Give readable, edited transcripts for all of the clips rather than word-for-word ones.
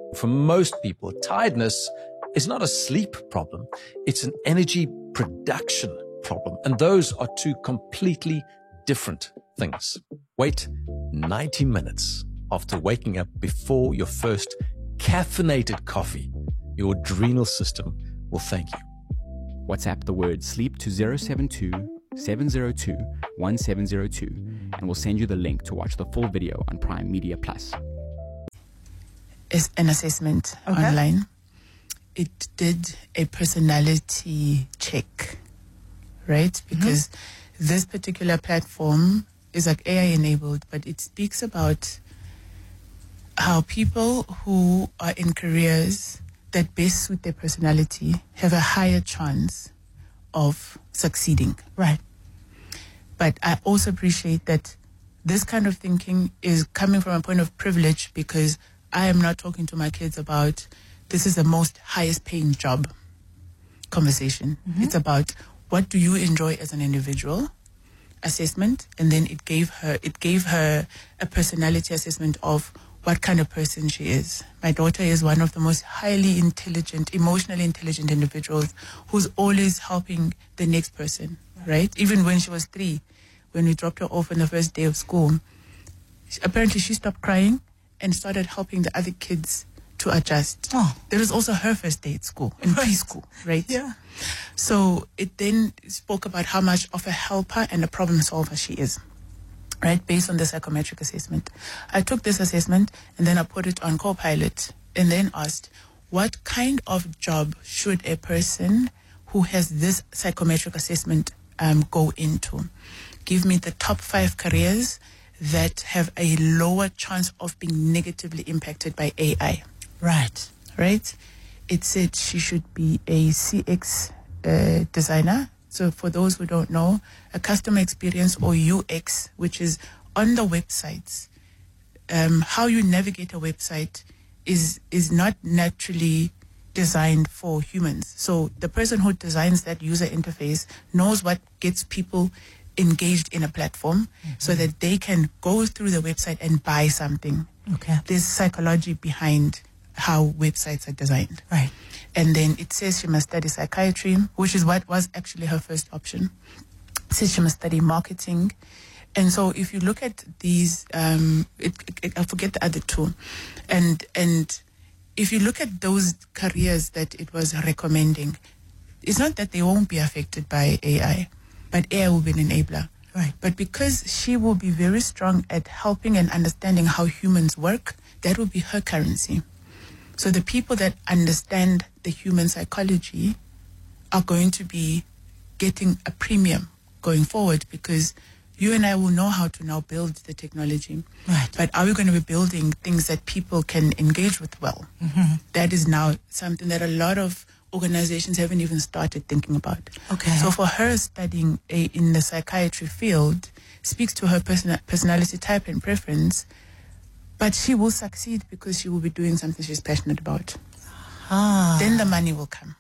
For most people, tiredness is not a sleep problem. It's an energy production problem. And those are two completely different things. Wait 90 minutes after waking up before your first caffeinated coffee. Your adrenal system will thank you. WhatsApp the word sleep to 072 702 1702 and we'll send you the link to watch the full video on Prime Media Plus. Is an assessment online. It did a personality check, right? Because this particular platform is like AI enabled, but it speaks about how people who are in careers that best suit their personality have a higher chance of succeeding. Right. But I also appreciate that this kind of thinking is coming from a point of privilege, because I am not talking to my kids about this is the most highest paying job conversation. It's about what do you enjoy as an individual assessment, and then it gave her a personality assessment of what kind of person she is. My daughter is one of the most highly intelligent, emotionally intelligent individuals who's always helping the next person, right? Even when she was 3, when we dropped her off on the first day of school, apparently she stopped crying and started helping the other kids to adjust. That was also her first day at school, in preschool, right? Yeah. So it then spoke about how much of a helper and a problem solver she is, right? Based on the psychometric assessment. I took this assessment and then I put it on Copilot and then asked, what kind of job should a person who has this psychometric assessment go into? Give me the top 5 careers that have a lower chance of being negatively impacted by AI. Right. Right? It said she should be a CX designer. So for those who don't know, a customer experience or UX, which is on the websites, how you navigate a website is not naturally designed for humans. So the person who designs that user interface knows what gets people engaged in a platform so that they can go through the website and buy something. Okay. There's psychology behind how websites are designed. Right. And then it says she must study psychiatry, which is what was actually her first option. It says she must study marketing. And so if you look at these, I forget the other 2. And if you look at those careers that it was recommending, it's not that they won't be affected by AI, but AI will be an enabler. Right. But because she will be very strong at helping and understanding how humans work, that will be her currency. So the people that understand the human psychology are going to be getting a premium going forward, because you and I will know how to now build the technology. Right. But are we going to be building things that people can engage with well? That is now something that a lot of organizations haven't even started thinking about. Okay. So for her, studying in the psychiatry field speaks to her personality type and preference, but she will succeed because she will be doing something she's passionate about. Then the money will come.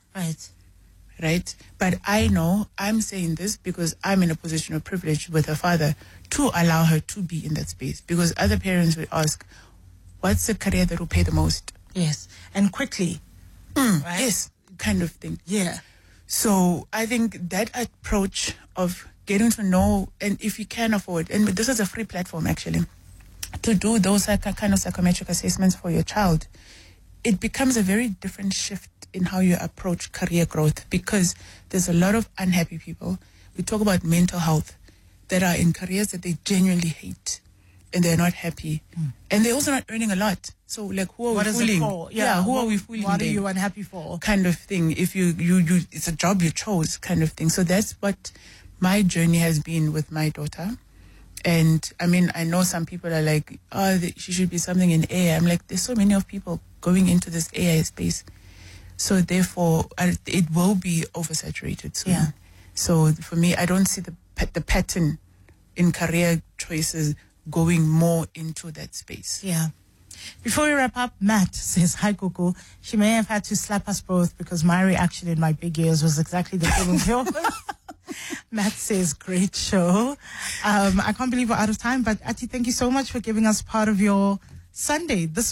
Right? But I know I'm saying this because I'm in a position of privilege with her father to allow her to be in that space, because other parents would ask, what's the career that will pay the most? Yes. And quickly. Right? Yes, kind of thing. Yeah. So I think that approach of getting to know, and if you can afford, and this is a free platform actually, to do those kind of psychometric assessments for your child, it becomes a very different shift in how you approach career growth, because there's a lot of unhappy people. We talk about mental health that are in careers that they genuinely hate and they're not happy. And they're also not earning a lot. So like, who are What we is fooling? it for? Yeah, who are we fooling? What are then? you unhappy for? Kind of thing. If you it's a job you chose, kind of thing. So that's what my journey has been with my daughter. And I mean, I know some people are like, she should be something in AI. I'm like, there's so many of people going into this AI space. So therefore, it will be oversaturated soon. Yeah. So for me, I don't see the pattern in career choices going more into that space. Yeah. Before we wrap up, Matt says, hi, Coco. She may have had to slap us both because my reaction in my big ears was exactly the same as yours. Matt says, great show. I can't believe we're out of time, but Ati, thank you so much for giving us part of your Sunday. This